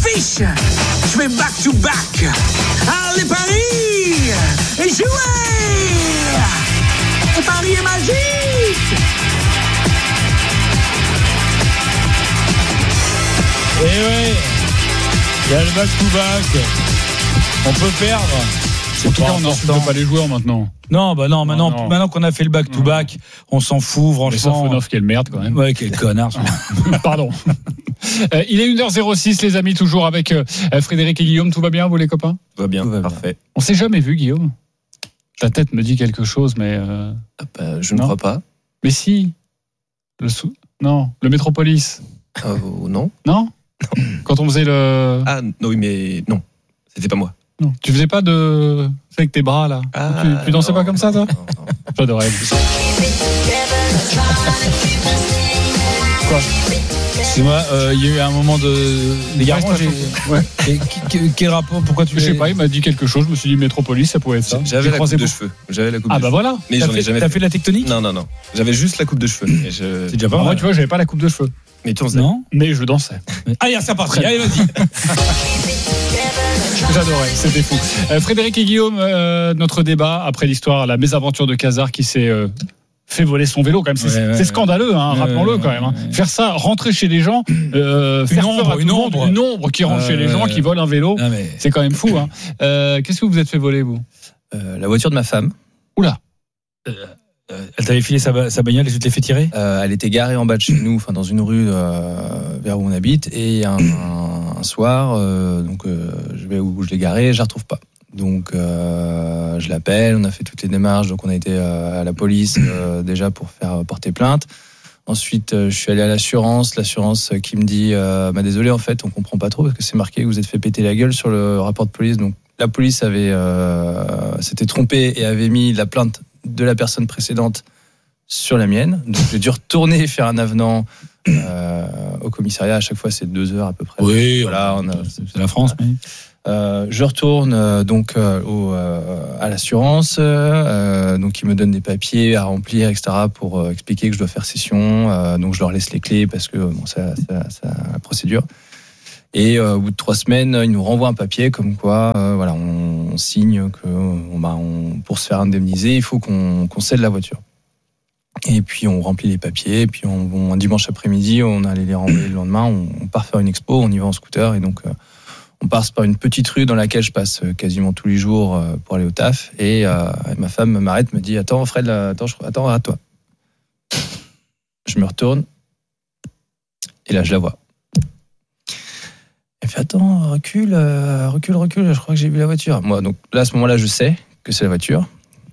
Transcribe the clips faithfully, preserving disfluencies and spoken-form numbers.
fiche. Je fais back to back. Allez Paris, et jouez. Et Paris est magique. Et ouais, il y a le back to back. On peut perdre. En tout cas, on n'insulte pas les joueurs maintenant. Non, bah non, maintenant, non, non. maintenant qu'on a fait le back to back, on s'en fout, franchement. Mais Safonov, quelle merde quand même. Ouais, quel connard. Pardon. Euh, il est une heure zéro six, les amis, toujours avec euh, Frédéric et Guillaume. Tout va bien, vous les copains ? Tout va bien, Tout va parfait. bien. On s'est jamais vu, Guillaume. Ta tête me dit quelque chose, mais. Euh... Ah bah, je ne crois pas. Mais si. Le sou... Non, le Métropolis. Euh, non. Non ? Non. Quand on faisait le. Ah, non, oui, mais non. C'était pas moi. Non. Tu faisais pas de. C'est avec tes bras, là. Ah, tu, tu dansais non, pas comme ça, toi ? non, non. J'adorais. Quoi ? Excuse-moi, il euh, y a eu un moment de. Les gars, moi, j'ai. Ouais. Et, quel, quel rapport ? Pourquoi tu. Je sais pas, il m'a dit quelque chose. Je me suis dit Métropolis, ça pouvait être ça. J'avais j'ai la croisé coupe de beaucoup. cheveux. J'avais la coupe ah, de bah cheveux. voilà. Mais t'as j'en ai fait, jamais t'as fait. fait de la tectonique ? Non, non, non. J'avais juste la coupe de cheveux. Et je... C'est déjà pas mal. mal. Moi, tu vois, j'avais pas la coupe de cheveux. Mais tu en faisais. Non ? Mais je dansais. Allez, ça part. Allez, vas-y. J'adorais, c'était fou. Euh, Frédéric et Guillaume, euh, notre débat après l'histoire, la mésaventure de Cazard qui s'est euh, fait voler son vélo. Quand même, c'est, ouais, ouais, c'est scandaleux, hein, ouais, rappelons-le ouais, quand même. Hein. ouais. Faire ça, rentrer chez les gens, euh, faire Une peur ombre, à tout une le monde, ombre. une ombre qui rentre Euh, chez les gens, qui volent un vélo. Non, mais... C'est quand même fou. Hein. Euh, qu'est-ce que vous vous êtes fait voler, vous ? Euh, la voiture de ma femme. Oula. Euh, elle t'avait filé sa, sa bagnole et tu te l'es fait tirer ? Euh, elle était garée en bas de chez nous, enfin dans une rue euh, vers où on habite, et un, un, un soir, euh, donc euh, je vais où je l'ai garée, je la retrouve pas. Donc euh, je l'appelle, on a fait toutes les démarches, donc on a été euh, à la police euh, déjà pour faire porter plainte. Ensuite, euh, je suis allé à l'assurance, l'assurance qui me dit, euh, bah désolé en fait, on comprend pas trop parce que c'est marqué que vous êtes fait péter la gueule sur le rapport de police. Donc la police avait euh, s'était trompée et avait mis la plainte de la personne précédente sur la mienne. Donc j'ai dû retourner faire un avenant euh, au commissariat. À chaque fois, c'est deux heures à peu près. Oui, voilà, on a, c'est, c'est la France. Mais... Euh, je retourne euh, donc euh, au, euh, à l'assurance, euh, donc ils me donnent des papiers à remplir, et cetera pour euh, expliquer que je dois faire session. Euh, donc je leur laisse les clés parce que bon, ça, ça, ça la procédure. Et euh, au bout de trois semaines, ils nous renvoient un papier comme quoi, euh, voilà, on, on signe que, on, bah, on, pour se faire indemniser, il faut qu'on, qu'on cède la voiture. Et puis on remplit les papiers, et puis on, on, un dimanche après-midi, on allait les renvoyer le lendemain, on, on part faire une expo, on y va en scooter, et donc euh, on passe par une petite rue dans laquelle je passe quasiment tous les jours euh, pour aller au taf, et, euh, et ma femme m'arrête, me dit attends Fred, là, attends, je, attends, arrête-toi. Je me retourne, et là je la vois. Elle fait attends, recule, euh, recule, recule, je crois que j'ai vu la voiture. Moi, donc là, à ce moment-là, je sais que c'est la voiture.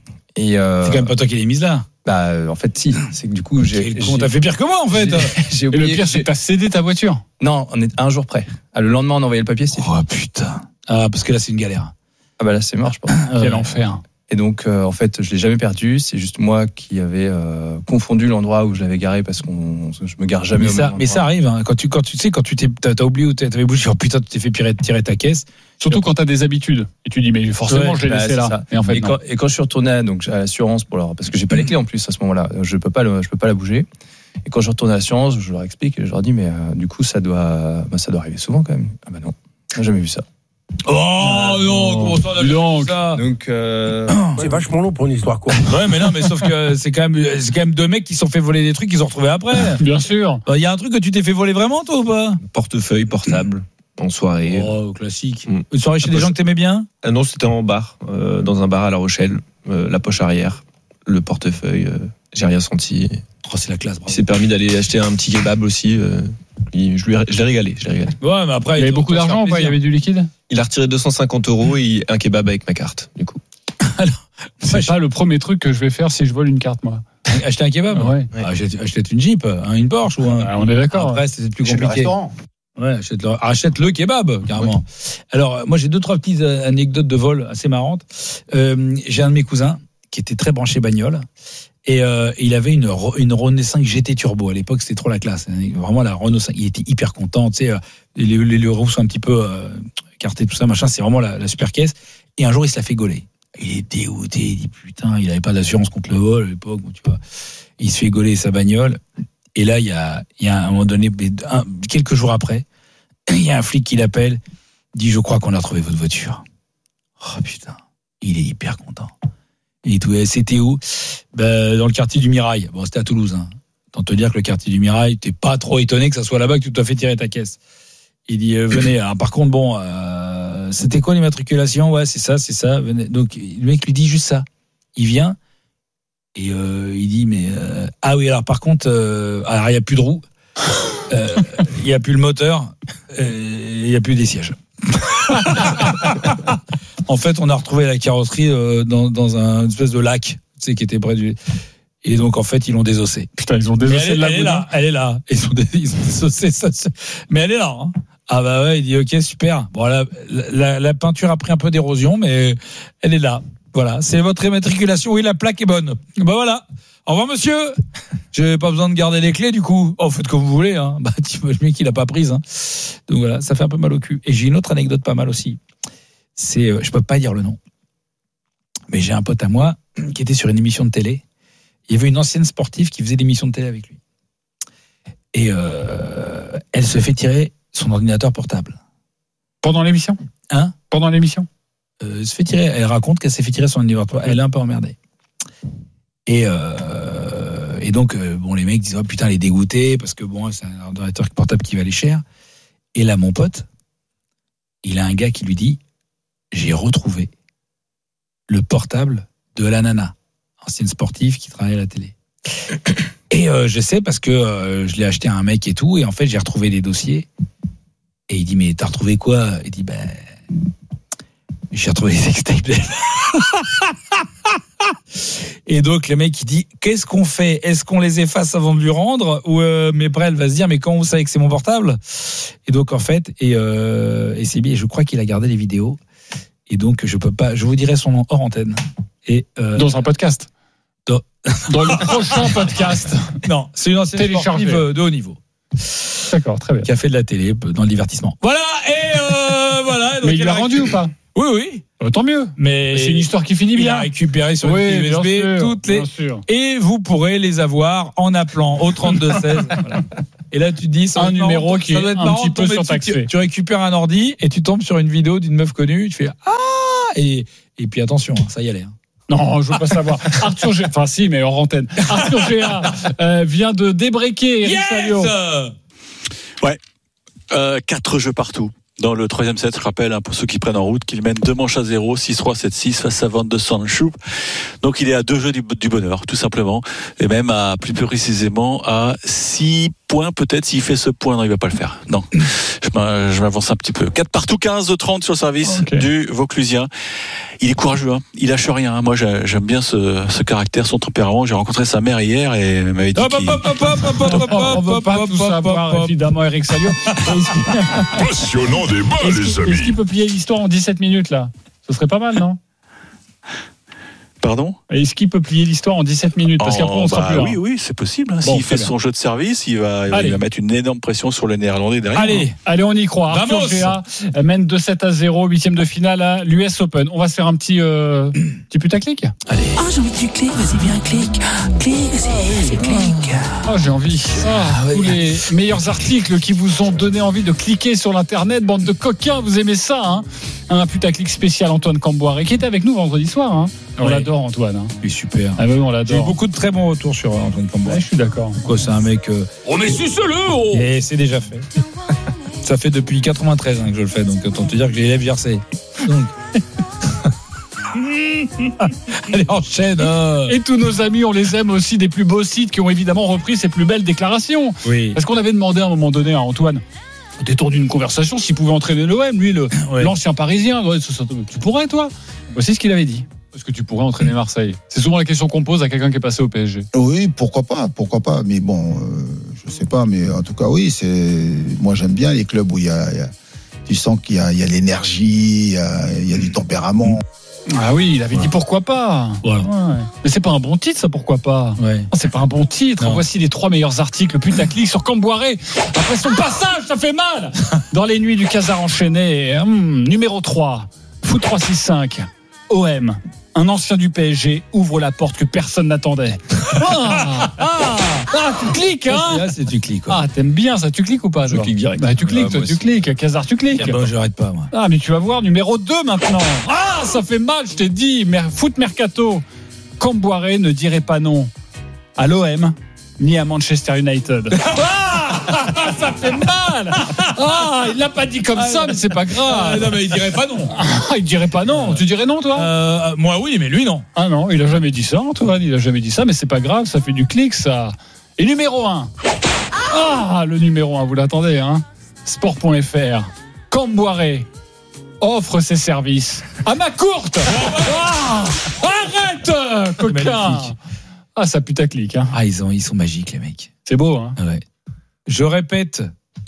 Et euh, c'est quand même pas toi qui l'as mise là. Bah, en fait, si. C'est que du coup, j'ai. Quel con, t'as fait pire que moi, en fait. J'ai, j'ai oublié. Et le pire, j'ai... c'est que t'as cédé ta voiture. Non, on est un jour près. Ah, le lendemain, on a envoyé le papier. C'était oh putain. Ah, parce que là, c'est une galère. Ah bah là, c'est mort, je pense. Ah, quel enfer. Et donc, euh, en fait, je l'ai jamais perdu. C'est juste moi qui avais euh, confondu l'endroit où je l'avais garé parce que je me gare jamais. Mais au ça, même mais ça arrive. Hein. Quand tu, quand tu sais, quand tu t'es, t'as, t'as oublié ou t'as, t'avais bougé, oh putain, tu t'es fait tirer, tirer ta caisse. Surtout quand t'as des habitudes et tu dis mais forcément ouais, je l'ai bah, laissé là. Ça. Et en fait, et, quand, et quand je suis retourné à, donc à l'assurance pour leur, parce que j'ai pas les clés en plus à ce moment-là, je peux pas, le, je peux pas la bouger. Et quand je retourne à l'assurance, je leur explique et je leur dis mais euh, du coup ça doit, bah, ça doit arriver souvent quand même. Ah bah non, j'ai jamais vu ça. Oh non, comment ça, on a donc, vu ça. Donc euh... c'est vachement long pour une histoire courte. Ouais, mais non, mais sauf que c'est quand même, c'est quand même deux mecs qui se sont fait voler des trucs qu'ils ont retrouvés après. Bien sûr. Il y a un truc que tu t'es fait voler vraiment, toi, ou pas? Portefeuille, portable, en soirée. Oh, classique. Mm. Une soirée chez des gens que t'aimais bien? Ah non, c'était en bar, euh, dans un bar à La Rochelle. Euh, la poche arrière, le portefeuille, euh, j'ai rien senti. Oh, c'est la classe, bravo. Il s'est permis d'aller acheter un petit kebab aussi. Euh, il, je, lui ai, je l'ai régalé, je l'ai régalé. Ouais, mais après, il y avait beaucoup d'argent ou pas? Il y avait du liquide? Il a retiré deux cent cinquante euros et un kebab avec ma carte, du coup. Alors, c'est pas le premier truc que je vais faire si je vole une carte, moi. Acheter un kebab? Ouais. Ah, achète, achète une Jeep, hein, une Porsche ou un. Ah, on est d'accord. Après, c'est plus Chez le compliqué. restaurant. Ouais, achète le, achète le kebab, carrément. Ouais. Alors, moi, j'ai deux, trois petites anecdotes de vol assez marrantes. Euh, j'ai un de mes cousins qui était très branché bagnole. Et euh, il avait une, une Renault cinq G T Turbo. À l'époque, c'était trop la classe. Vraiment, la Renault cinq. Il était hyper content. Tu sais, les, les, les roues sont un petit peu euh, cartées, tout ça, machin. C'est vraiment la, la super caisse. Et un jour, il se la fait gauler. Il est dégoûté. Il dit putain, il avait pas d'assurance contre le vol à l'époque. Tu vois. Il se fait gauler sa bagnole. Et là, il y a, il y a un moment donné, un, quelques jours après, il y a un flic qui l'appelle, dit je crois qu'on a retrouvé votre voiture. Oh putain, il est hyper content. Et tout, c'était où? Ben, dans le quartier du Mirail. Bon, c'était à Toulouse. Hein. Tant te dire que le quartier du Mirail, t'es pas trop étonné que ça soit là-bas que tu t'as fait tirer ta caisse. Il dit euh, venez. Alors, par contre, bon, euh, c'était quoi l'immatriculation? Ouais, c'est ça, c'est ça. Venez. Donc le mec lui dit juste ça. Il vient et euh, il dit mais euh, ah oui, alors par contre, euh, alors il y a plus de roues, euh, il y a plus le moteur, euh, il y a plus des sièges. En fait, on a retrouvé la carrosserie euh, dans, dans un espèce de lac, tu sais, qui était près du. Et donc, en fait, ils l'ont désossé. Putain, ils ont désossé elle, le elle est là, elle est là. Ils ont, dé, ils ont désossé ça. Mais elle est là. Hein. Ah bah ouais, il dit ok, super. Bon, la, la, la peinture a pris un peu d'érosion, mais elle est là. Voilà, c'est votre immatriculation. Oui, la plaque est bonne. Bah voilà. Au revoir, monsieur. J'ai pas besoin de garder les clés, du coup. Oh, faites comme vous voulez. Hein. Bah, le mec, il a pas prise. Hein. Donc voilà, ça fait un peu mal au cul. Et j'ai une autre anecdote pas mal aussi. C'est, euh, je peux pas dire le nom, mais j'ai un pote à moi qui était sur une émission de télé. Il y avait une ancienne sportive qui faisait l'émission de télé avec lui. Et euh, elle se fait tirer son ordinateur portable. Pendant l'émission ? Hein ? Pendant l'émission ? euh, se fait tirer. Elle raconte qu'elle s'est fait tirer son ordinateur. Elle est un peu emmerdée. Et, euh, et donc, euh, bon, les mecs disent oh putain, elle est dégoûtée parce que bon, c'est un ordinateur portable qui valait cher. Et là, mon pote, il a un gars qui lui dit j'ai retrouvé le portable de la nana, ancienne sportive qui travaillait à la télé. Et euh, je sais parce que euh, je l'ai acheté à un mec et tout, et en fait j'ai retrouvé des dossiers. Et il dit mais t'as retrouvé quoi? Il dit ben j'ai retrouvé des sextapes d'elle. Et donc le mec il dit qu'est-ce qu'on fait? Est-ce qu'on les efface avant de lui rendre? Ou euh, mais après elle va se dire mais comment vous savez que c'est mon portable? Et donc en fait et, euh, et c'est bien. Je crois qu'il a gardé les vidéos. Et donc, je peux pas. Je vous dirai son nom hors antenne. Et euh, dans un podcast. Dans, dans le prochain podcast. Non, c'est une ancienne sportive de haut niveau. D'accord, très bien. Qui a fait de la télé dans le divertissement. Voilà. Et euh, voilà. Donc mais il l'a rendu ou pas? Oui, oui. Euh, tant mieux. Mais c'est une histoire qui finit bien. Il a récupéré sur oui, une clé U S B sûr, toutes les. Et vous pourrez les avoir en appelant au trente-deux seize. Voilà. Et là, tu te dis, ça un numéro marrant, qui est un petit peu surtaxé. Tu, tu récupères un ordi et tu tombes sur une vidéo d'une meuf connue. Tu fais ah et et puis attention, ça y allait. Hein. Non, je veux pas savoir. Arthur G. Enfin si, mais hors antenne. Arthur G A euh, vient de débreaker Eric yes Salio. Ouais. Euh, quatre jeux partout. Dans le troisième set, je rappelle, hein, pour ceux qui prennent en route, qu'il mène deux manches à zéro, six trois, sept six face à Van de Sandschoup. Donc il est à deux jeux du, du bonheur, tout simplement. Et même à, plus précisément, à six points, peut-être, s'il fait ce point. Non, il va pas le faire. Non. Je m'avance un petit peu. quatre partout, quinze trente sur le service okay. du Vauclusien. Il est courageux, hein. Il lâche rien. Hein. Moi, j'aime bien ce, ce caractère, son tempérament. J'ai rencontré sa mère hier et elle m'avait dit qu'il... On veut pas tout savoir, évidemment, Eric Salio. Passionnant débat, les amis. Est-ce qu'il peut plier l'histoire en dix-sept minutes, là? Ce serait pas mal, non? Pardon? Est-ce qu'il peut plier l'histoire en dix-sept minutes? Parce qu'après, on bah, sera plus là. Oui, oui, c'est possible. Hein. S'il bon, fait son jeu de service, il va, il va mettre une énorme pression sur le Néerlandais derrière. Allez, hein. Allez, on y croit. Arthur G A mène deux sept à zéro, huitième de finale à l'U S Open. On va se faire un petit, euh, petit putaclic. Allez. Ah, oh, j'ai envie que tu cliques. Vas-y, viens, clique. Clique, c'est clique. Ah, oh, j'ai envie. Ah, ah, tous oui. Les meilleurs articles qui vous ont donné envie de cliquer sur l'internet, bande de coquins, vous aimez ça, hein? Un putaclic spécial Antoine Camboire, qui était avec nous vendredi soir, hein. On ouais. l'adore, Antoine. Hein. Il est super. Ah oui, on l'adore. J'ai eu beaucoup de très bons retours sur Antoine Camboire. Ouais, je suis d'accord. Quoi, c'est un mec. Euh... On est suceleux, oh. Et c'est déjà fait. Ça fait depuis quatre-vingt-treize hein, que je le fais, donc autant te dire que j'ai les lèvres gercées. Donc. Allez, enchaîne. Hein. Et tous nos amis, on les aime aussi des plus beaux sites qui ont évidemment repris ces plus belles déclarations. Oui. Parce qu'on avait demandé à un moment donné à Antoine, au détour d'une conversation, s'il pouvait entraîner l'O M, lui, le, ouais. l'ancien Parisien. Tu pourrais, toi? Voici ce qu'il avait dit. Est-ce que tu pourrais entraîner Marseille? C'est souvent la question qu'on pose à quelqu'un qui est passé au P S G. Oui, pourquoi pas, pourquoi pas. Mais bon, euh, je sais pas, mais en tout cas, oui, c'est. Moi, j'aime bien les clubs où il y a, il y a... tu sens qu'il y a, il y a l'énergie, il y a, il y a du tempérament. Ah oui, il avait ouais. dit pourquoi pas. Voilà. Ouais. Mais c'est pas un bon titre, ça, pourquoi pas. Ouais. Non, c'est pas un bon titre. Non. Voici les trois meilleurs articles putaclic sur Camboiré. Après son passage, ça fait mal. Dans les nuits du Casar enchaîné. Hum, numéro trois, Foot trois six cinq. O M, un ancien du P S G, ouvre la porte que personne n'attendait. Ah, ah, ah, Ah, tu cliques, hein Là, c'est tu cliques. quoi. Ah, t'aimes bien ça, tu cliques ou pas? Je toi clique direct. Bah, tu cliques, Ah, toi, moi tu aussi. cliques. Casar, tu cliques. Ah, bon, j'arrête pas, moi. Ah, mais tu vas voir, numéro deux maintenant. Ah, ça fait mal, je t'ai dit. Mer- Foot Mercato. Camboiré ne dirait pas non à l'O M ni à Manchester United. Ah, ça fait mal. Ah, il l'a pas dit comme ça, mais c'est pas grave. Ah, non, mais il dirait pas non. Ah, il dirait pas non. Tu dirais non, toi? Euh, moi, oui, mais lui, non. Ah non, il a jamais dit ça, Antoine. Il a jamais dit ça, mais c'est pas grave, ça fait du clic, ça. Et numéro un. Ah, le numéro un, vous l'attendez, hein. Sport point F R. Camboiré offre ses services à ma courte. Ah, arrête, coquin. Magnifique. Ah, ça putaclic, hein. Ah, ils, ont, ils sont magiques, les mecs. C'est beau, hein. Ah ouais. Je répète.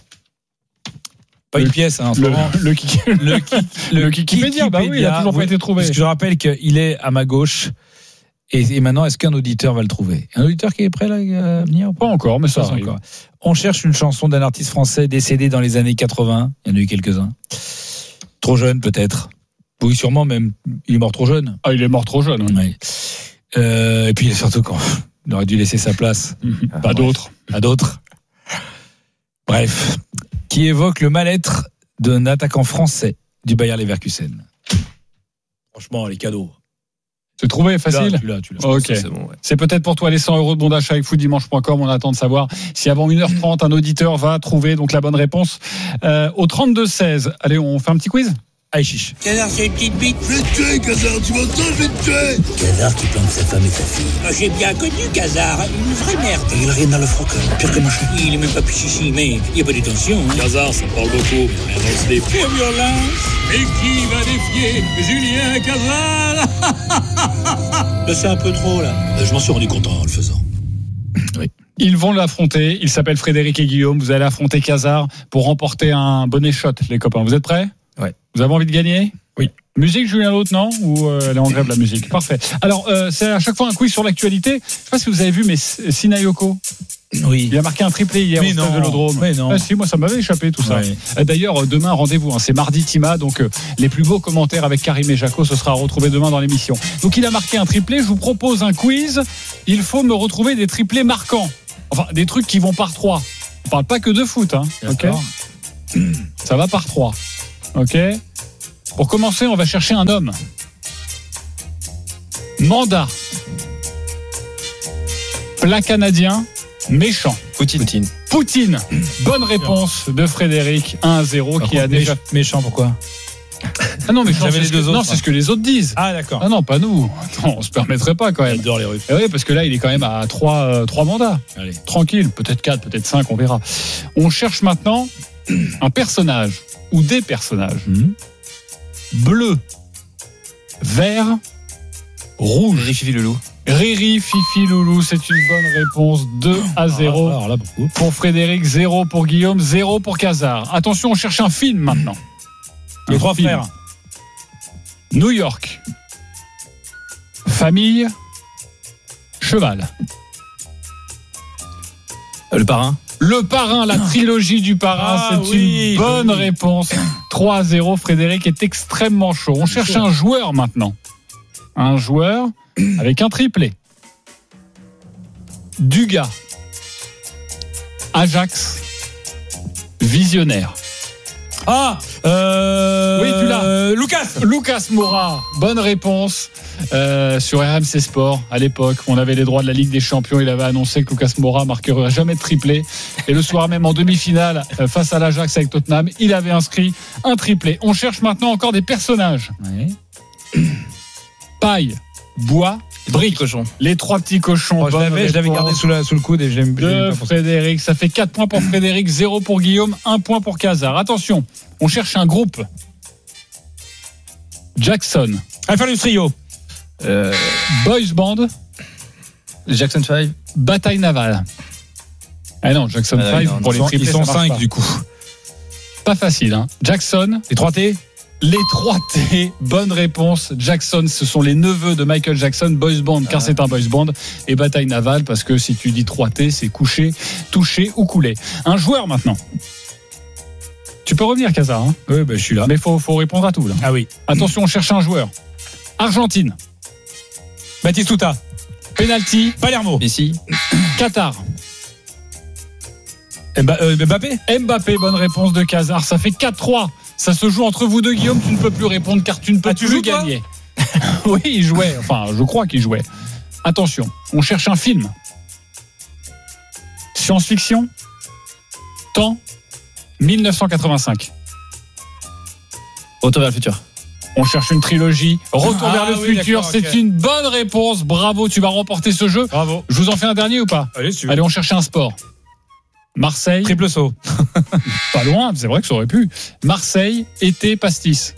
Pas Le- une pièce, hein, en ce Le, moment. le, kick- Le, kick, le Kikipédia, bah oui, il a toujours pas été trouvé. Parce que je rappelle qu'il est à ma gauche. Et, et maintenant, est-ce qu'un auditeur va le trouver? Un auditeur qui est prêt là, à venir? Pas encore, mais ça Pas arrive. encore. On cherche une chanson d'un artiste français décédé dans les années quatre-vingts. Il y en a eu quelques-uns. Trop jeune, peut-être. Oui, sûrement même. Il est mort trop jeune. Ah, il est mort trop jeune. hein. Ouais. Euh, et puis surtout quand il aurait dû laisser sa place Pas bref. d'autres. à d'autres. Bref, qui évoque le mal-être d'un attaquant français du Bayer Leverkusen. Franchement, les cadeaux. C'est trouvé, Tu l'as, facile. tu l'as, tu l'as. Ok. C'est bon, ouais. C'est peut-être pour toi les cent euros de bon d'achat avec footdimanche point com. On attend de savoir si avant une heure trente, un auditeur va trouver donc la bonne réponse euh, au trente-deux seize. Allez, on fait un petit quiz. Allez, chiche. Casar, c'est une petite bite. Je vais te tuer, Casar, tu m'entends, je vais te tuer. Casar qui plante sa femme et sa fille. Ah, j'ai bien connu Casar, une vraie merde. Il a rien dans le froc, pire que machin. Il est même pas pichichi, mais il n'y a pas de tension. Hein. Casar, ça parle beaucoup, mais on avance des pires violences. Et qui va défier Julien Casar? Là, c'est un peu trop, là. Je m'en suis rendu compte en le faisant. Ils vont l'affronter. Ils s'appellent Frédéric et Guillaume. Vous allez affronter Casar pour remporter un bonnet shot, les copains. Vous êtes prêts? Ouais. Vous avez envie de gagner? Oui. Musique, Julien Lautre, non? Ou euh, elle est en grève, la musique? Parfait. Alors, euh, c'est à chaque fois un quiz sur l'actualité. Je sais pas si vous avez vu, mais Sinayoko, Oui. il a marqué un triplé hier Mais au stade non. de l'Odrome. Mais non. Ah, si, moi, ça m'avait échappé tout ça. Ouais. Euh, D'ailleurs, demain, rendez-vous. Hein, c'est mardi Tima, donc euh, les plus beaux commentaires avec Karim et Jaco, ce sera retrouvé demain dans l'émission. Donc, il a marqué un triplé. Je vous propose un quiz. Il faut me retrouver des triplés marquants. Enfin, des trucs qui vont par trois. On parle pas que de foot, hein. Ok. D'accord. Ça va par trois. Ok. Pour commencer, on va chercher un homme. Mandat. Plat canadien. Méchant. Poutine. Poutine. Poutine. Bonne réponse de Frédéric. un à zéro Par qui a contre, déjà. méch- méchant, pourquoi? Ah non, méchant. J'avais c'est les ce deux que- autres, Non, hein. c'est ce que les autres disent. Ah, d'accord. Ah non, pas nous. Attends, on se permettrait pas quand même. J'adore les rues. Eh oui, parce que là, il est quand même à trois, euh, trois mandats. Allez. Tranquille, peut-être quatre, peut-être cinq, on verra. On cherche maintenant un personnage ou des personnages. Mhm. Bleu, vert, rouge. Fifi Loulou. Riri, Fifi, Loulou, c'est une bonne réponse. deux à zéro Alors là, beaucoup. pour Frédéric, zéro pour Guillaume, zéro pour Casar. Attention, on cherche un film maintenant. Les Un trois film. frères. New York. Famille. Cheval. Le parrain. Le parrain, la trilogie du parrain, Ah c'est oui, une bonne joli. réponse. trois à zéro, Frédéric est extrêmement chaud. On cherche un joueur maintenant. Un joueur avec un triplé. Dugas. Ajax. Visionnaire. Ah euh, Oui, tu l'as. euh, Lucas. Lucas Moura, bonne réponse euh, sur R M C Sport. À l'époque, on avait les droits de la Ligue des Champions. Il avait annoncé que Lucas Moura marquerait jamais de triplé. Et le soir même, en demi-finale, euh, face à l'Ajax avec Tottenham, il avait inscrit un triplé. On cherche maintenant encore des personnages. Ouais. Paille, bois, briques. Cochon. Les trois petits cochons. Oh, je Bonne l'avais, je l'avais réponse gardé sous, la, sous le coude et j'aime de Frédéric. Ça fait quatre points pour Frédéric, zéro pour Guillaume, un point pour Casar. Attention, on cherche un groupe. Jackson, Alpha Trio. Euh, Boys Band, Jackson five. Bataille navale. Ah non, Jackson Ah, cinq non, pour Ils les sont, triplés, ils sont ça marche cinq pas. du coup. Pas facile, hein. Jackson, Les trois T. les trois T. Bonne réponse. Jackson, ce sont les neveux de Michael Jackson. Boys Band, car c'est un boys band. Et Bataille navale, parce que si tu dis trois T, c'est couché, touché ou coulé. Un joueur maintenant. Tu peux revenir, Casar, hein. Oui, ben je suis là. Mais faut, faut répondre à tout, là. Ah oui. Attention, on cherche un joueur. Argentine, Batistuta. penalty, Palermo. Messi. Qatar, Mbappé Mbappé, bonne réponse de Cazard. Ça fait quatre trois. Ça se joue entre vous deux, Guillaume. Tu ne peux plus répondre car tu ne peux ah, tu plus joues, gagner. Oui, il jouait. Enfin, je crois qu'il jouait. Attention, on cherche un film. Science-fiction. Temps dix-neuf cent quatre-vingt-cinq. Retour vers le futur. On cherche une trilogie. Retour ah, vers le oui, futur. C'est okay. une bonne réponse. Bravo, tu vas remporter ce jeu. Bravo. Je vous en fais un dernier ou pas? Allez, si tu veux. Allez, on cherche un sport. Marseille. Triple saut. Pas loin, c'est vrai que ça aurait pu. Marseille, été, pastis.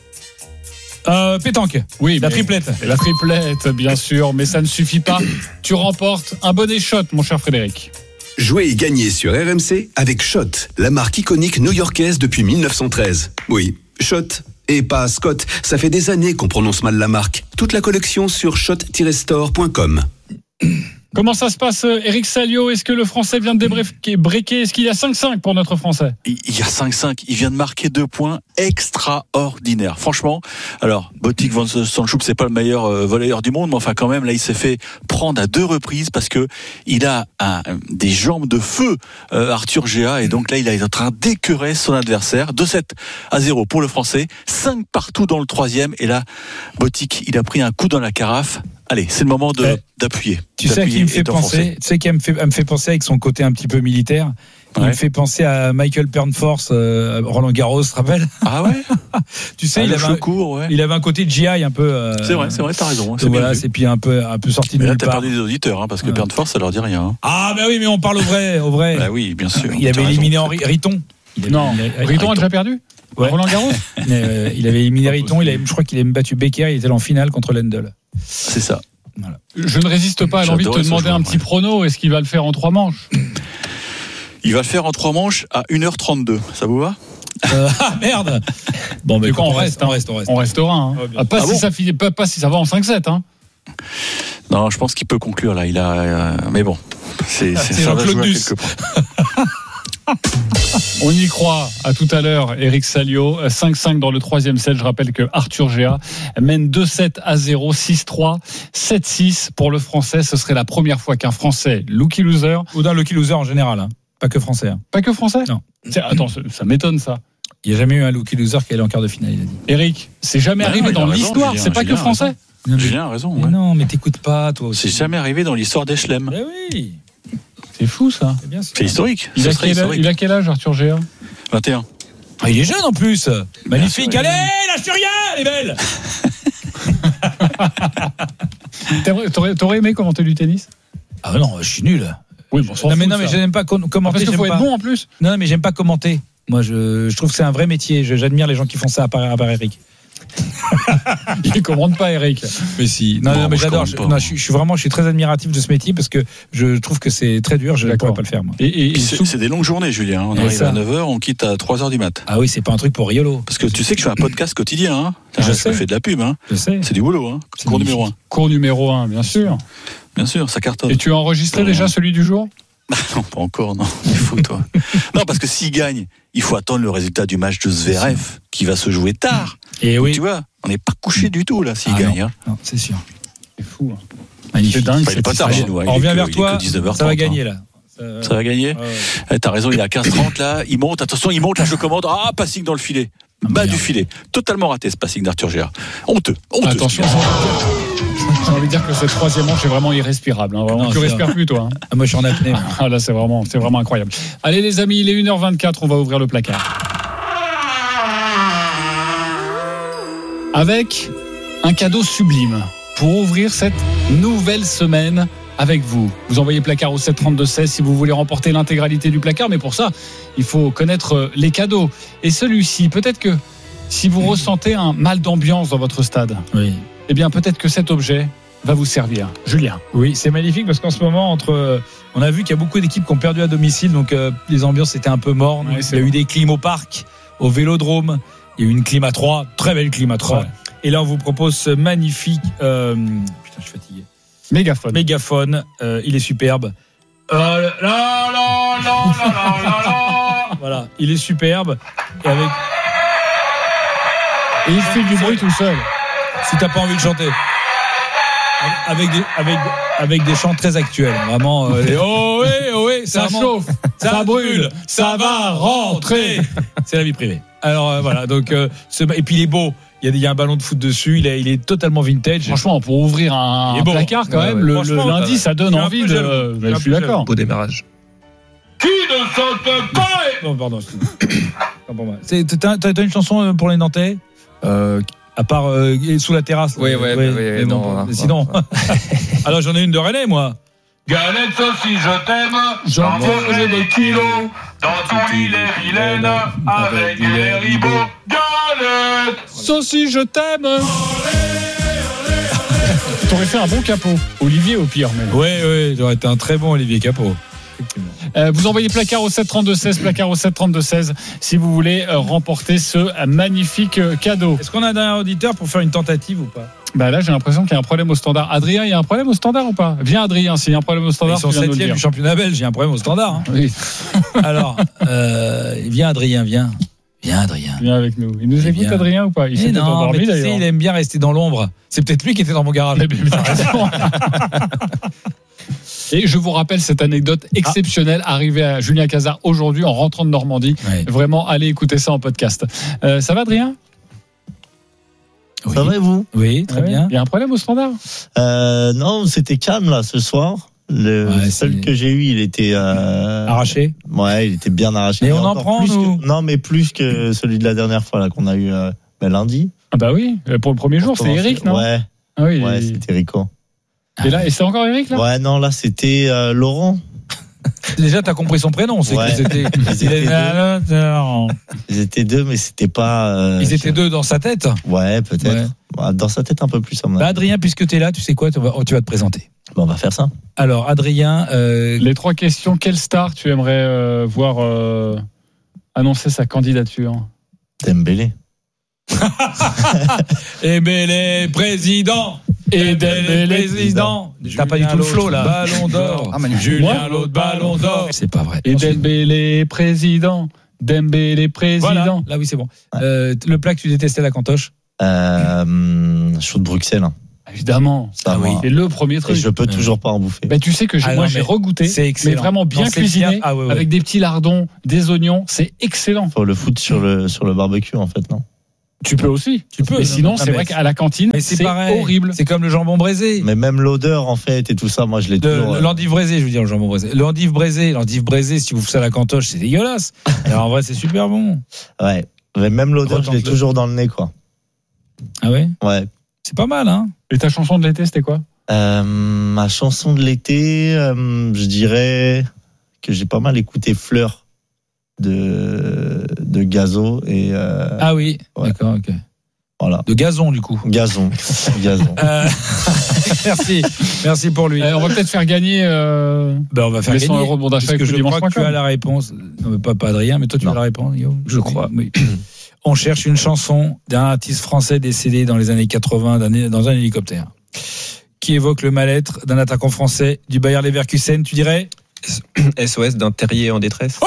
Euh, pétanque. Oui, la mais, triplette. La triplette, bien sûr, mais ça ne suffit pas. Tu remportes un bonnet shot, mon cher Frédéric. Jouez et gagnez sur R M C avec Shot, la marque iconique new-yorkaise depuis dix-neuf cent treize. Oui, Shot. Et pas Scott, ça fait des années qu'on prononce mal la marque. Toute la collection sur shot tiret store point com. Comment ça se passe, Eric Salio? Est-ce que le Français vient de débreaker? Est-ce qu'il y a cinq cinq pour notre Français? Il y a cinq cinq. Il vient de marquer deux points extraordinaires. Franchement, alors, Botic van Sanchouk, c'est pas le meilleur euh, volleyeur du monde, mais enfin, quand même, là, il s'est fait prendre à deux reprises parce que il a un, des jambes de feu, euh, Arthur Géa, et donc là, il est en train d'écœurer son adversaire. deux sept à zéro pour le Français. cinq partout dans le troisième. Et là, Botic, il a pris un coup dans la carafe. Allez, c'est le moment de, ouais. d'appuyer. Tu d'appuyer sais à qui me fait penser? Tu sais qui me fait, me fait penser avec son côté un petit peu militaire. Il ouais. me fait penser à Michael Pernforce, euh, Roland Garros, tu te rappelles? Ah ouais. Tu sais, ah, il, avait un, court, ouais. il avait un côté G I un peu. Euh, c'est vrai, c'est vrai, t'as raison. C'est voilà, c'est puis un peu, un peu sorti de nulle part. Là, t'as perdu des auditeurs, hein, parce que ouais. Pernforce, ça leur dit rien. Hein. Ah bah oui, mais on parle au vrai, au vrai. Bah oui, bien sûr. Il avait éliminé Henri Riton. Il non, Riton, Riton a déjà perdu. Ouais. Roland Garros. euh, il avait éliminé Riton. Il avait, je crois qu'il avait battu Becker. Il était en finale contre Lendl. C'est ça. Voilà. Je ne résiste pas à l'envie de te demander joueur, un petit ouais. prono. Est-ce qu'il va le faire en trois manches? Il va le faire en trois manches à une heure trente-deux. Ça vous va? euh, Ah merde. Bon, mais quand on reste, on reste, on reste. On restera. Hein. Oh, pas, ah si bon ça, pas, pas si ça va en cinq sept. Hein. Non, je pense qu'il peut conclure là. Il a, euh, mais bon, c'est, c'est, c'est ça va jouer à quelques points. On y croit. À tout à l'heure, Eric Salio. cinq cinq dans le troisième set. Je rappelle que Arthur Géa mène deux sept à zéro, six trois, sept six pour le Français. Ce serait la première fois qu'un Français, lucky loser, ou d'un lucky loser en général, hein. Pas que français. Hein. Pas que français? Non. C'est, attends, ça, ça m'étonne ça. Il n'y a jamais eu un lucky loser qui est allé en quart de finale, il a dit. Eric, c'est jamais bah arrivé non, dans l'histoire. Raison, c'est pas Julien que français. Non, Julien a raison. Mais ouais. Non, mais t'écoutes pas, toi aussi. C'est jamais arrivé dans l'histoire des Chelem. Mais oui. C'est fou ça. C'est, bien sûr. C'est historique. Il a, quel, historique. il a quel âge, Arthur Géa? vingt et un. Ah, il est jeune en plus. Magnifique. Sûr, allez, lâche rien, elle est belle. t'aurais, t'aurais aimé commenter du tennis? Ah non, je suis nul. Oui, bon, non, mais non, mais j'aime pas commenter. Parce qu'il faut être pas. bon en plus. Non, mais j'aime pas commenter. Moi, je, je trouve que c'est un vrai métier. Je, j'admire les gens qui font ça à part, à part Eric. Il commande pas, Eric. Mais si. Non, non, non mais j'adore. Je, non, je, je suis vraiment, je suis très admiratif de ce métier parce que je trouve que c'est très dur. Je ne pourrais pas le faire, moi. Et, et, et c'est, c'est des longues journées, Julien. On arrive ça. à neuf heures, on quitte à trois heures du mat. Ah oui, c'est pas un truc pour Riolo. Parce que tu sais que je fais un podcast quotidien. Hein. Je, je sais. fais de la pub. Hein. Je sais. C'est du boulot. Hein. C'est cours magnifique. numéro un. Cours numéro un, bien sûr. Bien sûr, ça cartonne. Et tu as enregistré euh... déjà celui du jour? Non, pas encore, non. Il faut, toi. Non, parce que s'il gagne, il faut attendre le résultat du match de Zverev, qui va se jouer tard. Et oui. Tu vois, on n'est pas couché du tout, là, s'il ah, gagne. Non, hein. non, c'est sûr. C'est fou. Hein. Magnifique. C'est dingue. Enfin, il n'est pas tard chez nous. On revient vers toi, ça va gagner, là. Ça, ça va gagner ouais, ouais. T'as raison, il est à quinze trente, là. Il monte, attention, il monte, là, je commande. Ah, passing dans le filet. Ah, bas du filet. Totalement raté, ce passing d'Arthur Géa. Honteux. Honteux. Attention, j'ai envie de dire que cette troisième manche est vraiment irrespirable. Hein. Vraiment, non, tu respires plus, toi. Hein. Ah, moi, je suis en apnée. Ah, là, c'est vraiment, c'est vraiment incroyable. Allez, les amis, il est une heure vingt-quatre. On va ouvrir le placard. Avec un cadeau sublime pour ouvrir cette nouvelle semaine avec vous. Vous envoyez placard au sept trente-deux seize si vous voulez remporter l'intégralité du placard. Mais pour ça, il faut connaître les cadeaux. Et celui-ci, peut-être que si vous ressentez un mal d'ambiance dans votre stade, oui. eh bien peut-être que cet objet va vous servir. Julien. Oui, c'est magnifique parce qu'en ce moment, entre, on a vu qu'il y a beaucoup d'équipes qui ont perdu à domicile, donc euh, les ambiances étaient un peu mornes. Oui, il y a bon. eu des clims au parc, au Vélodrome. Il y a eu une clim à trois, très belle clim à trois. Ouais. Et là, on vous propose ce magnifique. Euh, putain, je suis fatigué. Mégaphone. Mégaphone. Euh, il est superbe. Euh, là, là, là, là, là, là, là. Voilà, il est superbe. Et avec. Et il fait du bruit tout seul. Si t'as pas envie de chanter. Avec des, avec, avec des chants très actuels. Vraiment. Euh, les, oh, ouais, oh, ouais, ça vraiment, chauffe. ça brûle, ça va rentrer. C'est la vie privée. Alors euh, voilà, donc euh, ce, et puis il est beau. Il y, a, il y a un ballon de foot dessus. Il est, il est totalement vintage. Franchement, pour ouvrir un, un bon. placard quand ouais, même, ouais. le, le lundi, ça donne envie de. Jaloux. Je suis d'accord. Beau démarrage. Qui ne saute pas? Non, pardon. Non, pour moi. C'est, t'as, t'as une chanson pour les Nantais Euh, à part euh, Sous la terrasse. Oui, oui, oui. oui, mais non, bon, non, sinon. non. Alors j'en ai une de René, moi. Galette saucisse, je t'aime. J'en veux des kilos. Dans ton lit, les vilaines. Avec des ribots. Galette Saucisse, je t'aime. T'aurais fait un bon capot. Olivier au pire, même. Oui, oui, j'aurais été un très bon Olivier Capot. Euh, vous envoyez placard au sept trente-deux seize, placard au sept trente-deux seize, si vous voulez euh, remporter ce euh, magnifique euh, cadeau. Est-ce qu'on a un auditeur pour faire une tentative ou pas? Bah là, j'ai l'impression qu'il y a un problème au standard. Adrien, il y a un problème au standard ou pas? Viens, Adrien, s'il y a un problème au standard, Ils sont tu viens de nous le septième dire. du championnat belge, il y a un problème au standard. Hein. Oui. Alors, euh, viens Adrien, viens. Viens Adrien. Viens avec nous. Il nous Eh écoute, bien. Adrien, ou pas? Il Eh s'est peut-être non, mais endormi tu sais, d'ailleurs. il aime bien rester dans l'ombre. C'est peut-être lui qui était dans mon garage. Mais, mais t'as raison. Et je vous rappelle cette anecdote exceptionnelle arrivée à Julien Cazard aujourd'hui en rentrant de Normandie. Ouais. Vraiment, allez écouter ça en podcast. Euh, ça va, Adrien? Oui. Ça va et vous? Oui, très Ouais. bien. Il y a un problème au standard? euh, Non, c'était calme là ce soir. Le Ouais, seul c'est- que j'ai eu, il était euh... Arraché. Ouais, il était bien arraché. Mais Et on en encore prend, plus nous. que... Non, mais plus que celui de la dernière fois là qu'on a eu euh, ben, lundi. Ah bah oui, pour le premier jour, c'était Eric, non? Ouais, Ah oui, ouais, et... c'était Rico. et là, et c'est encore Eric là? Ouais, non, là c'était euh, Laurent. Déjà, t'as compris son prénom. C'est Ouais. que c'était. Ils Il étaient, est- deux. Ils étaient deux, mais c'était pas. euh, Ils étaient deux dans sa tête. Ouais, peut-être. Ouais. Ouais, dans sa tête un peu plus. À mon Bah, avis. Adrien, puisque tu es là, tu sais quoi, tu vas, tu vas te présenter. Bon, on va faire ça. Alors, Adrien, euh, Les trois questions, quelle star tu aimerais euh, voir euh, annoncer sa candidature? Dembélé. Dembélé président. Et Dembélé président. T'as pas du tout le flow là. Ballon d'or. Ah, magnifique. Julien l'autre ballon d'or. C'est pas vrai. Et Ensuite, Dembélé président. Dembélé président. voilà. Là oui c'est bon. Euh, le plat que tu détestais la cantoche. Euh, chaud de Bruxelles. hein. Évidemment. Ça, Ah oui. moi. C'est le premier Et truc. je peux toujours pas en bouffer. Ben, tu sais que j'ai- Ah moi non, j'ai mais regoûté, c'est mais excellent. vraiment bien Non, c'est cuisiné, bien. Ah ouais, ouais. avec des petits lardons, des oignons, c'est excellent. Faut le foutre sur le sur le barbecue en fait, non? Tu peux aussi. Tu peux. Mais sinon, Non, c'est mais vrai qu'à la cantine, Mais c'est c'est pareil. horrible. C'est comme le jambon braisé. Mais même l'odeur en fait et tout ça, moi je l'ai toujours. Le- euh, L'endive braisé, je veux dire, le jambon braisé. L'endive braisé, l'endive braisé, si tu bouffes ça à la cantoche, c'est dégueulasse. Alors en vrai, c'est super bon. Ouais. Mais même l'odeur, je l'ai Retente-le. toujours dans le nez, quoi. Ah ouais. Ouais. C'est pas mal, hein. Et ta chanson de l'été, c'était quoi? Euh, ma chanson de l'été, euh, je dirais que j'ai pas mal écouté Fleur de de Gazo et euh, Ah oui. Ouais. D'accord, ok. voilà. De gazon du coup. Gazon. Gazon. Euh, merci, merci pour lui. Eh, on va peut-être faire gagner euh, Ben, on va faire les gagner. cent euros de bon d'achat Parce avec que le je dimanche crois point que tu com. as la réponse. Non, mais pas, pas Adrien, mais toi tu Non. as la réponse, Guillaume. Je crois. Oui. On cherche une chanson d'un artiste français décédé dans les années quatre-vingts d'un- dans un hélicoptère, qui évoque le mal-être d'un attaquant français du Bayer Leverkusen. Tu dirais? S O S d'un terrier en détresse.